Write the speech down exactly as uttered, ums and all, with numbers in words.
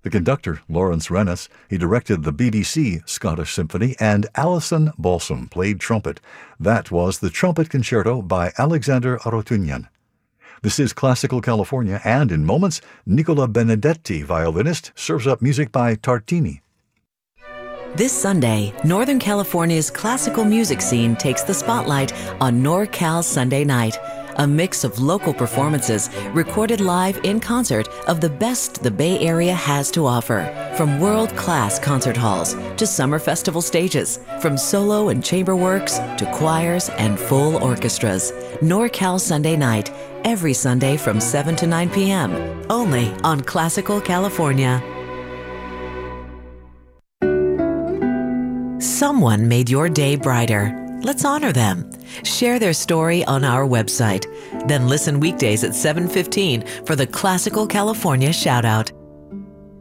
The conductor, Lawrence Rennes, he directed the B B C Scottish Symphony, and Alison Balsam played trumpet. That was the Trumpet Concerto by Alexander Arotunyan. This is Classical California, and in moments, Nicola Benedetti, violinist, serves up music by Tartini. This Sunday, Northern California's classical music scene takes the spotlight on NorCal Sunday Night, a mix of local performances recorded live in concert of the best the Bay Area has to offer. From world-class concert halls to summer festival stages, from solo and chamber works to choirs and full orchestras. NorCal Sunday Night, every Sunday from seven to nine p m, only on Classical California. Someone made your day brighter. Let's honor them. Share their story on our website. Then listen weekdays at seven fifteen for the Classical California Shoutout.